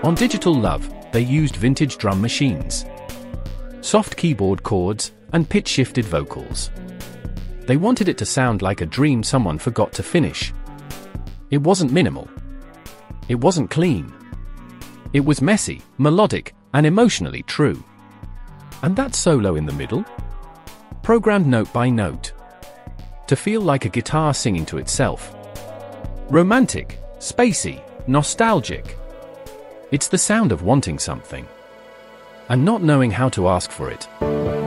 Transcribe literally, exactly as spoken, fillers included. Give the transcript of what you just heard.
On Digital Love, they used vintage drum machines, soft keyboard chords, and pitch-shifted vocals. They wanted it to sound like a dream someone forgot to finish. It wasn't minimal. It wasn't clean. It was messy, melodic, and emotionally true. And that solo in the middle? Programmed note by note, to feel like a guitar singing to itself. Romantic, spacey, nostalgic. It's the sound of wanting something and not knowing how to ask for it.